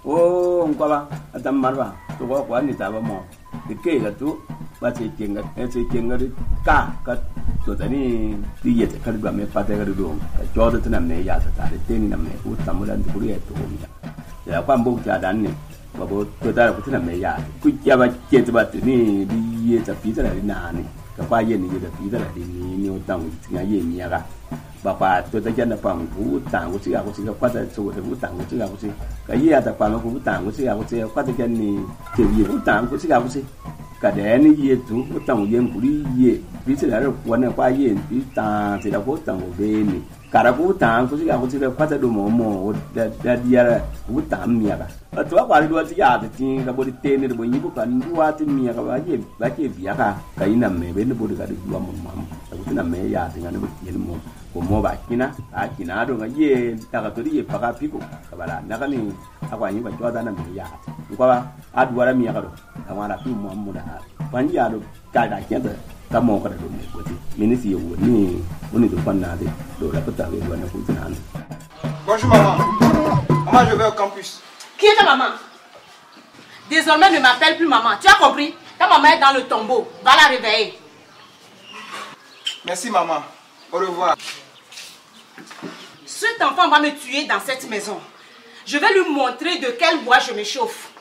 Oh, ngkaba atam marwa to ko kwa ni ta ba mo de ke ga tu ba che kenga ka to tani ti ye te kar ba me pa te ga do ka jo de tan ne ya ta de te ni nam ne ku tam lan ku ye to mi ya kwa mbo cha dan ne ba bo to ta ku tan ne ya ku ya ba che ba ni di ye ta pi ta na ni ka kwa ye ni ye da pi ta di ni o tang ti ga ye mi ya ga bà bà tôi ta dân là bằng vũ tàng của chị qua tại chỗ để vũ tàng của chị cái gì là bằng vũ tàng của chị qua tại dân này kiểu gì vũ tàng của chị cả đẻ này gì chúng vũ tàng dân của đi gì ví dụ là quán này qua gì ví tàng thì là vũ tàng của bên này cả là vũ tàng của chị qua tại đồ mồ đã đi ra vũ tàng mía cả ở chỗ qua đi đua chị à thì là body tên này body nhíp cả đua thì mía cả bà chị bía cả cái nằm này bên nó body cả được đua một mắm cái nằm này ya thì nó bị gì nó mo ba kina a kina do nga ye daga to di paka piko kabala daga ni akwa nyi ba joda na mi ya ko ba adwara mi ya do amara fi mo mo da ban ya do ka da kenda ka mo ka do ne ko ti minisi yo ni woni do panna de do la pata be do na ko tin an. Bonjour maman. Maman, je vais au campus. Qui est ta maman? Désormais ne m'appelle plus maman. Tu as compris? Ta maman est dans le tombeau. Va la réveiller. Merci maman. Au revoir. Cet enfant va me tuer dans cette maison. Je vais lui montrer de quel bois je me chauffe.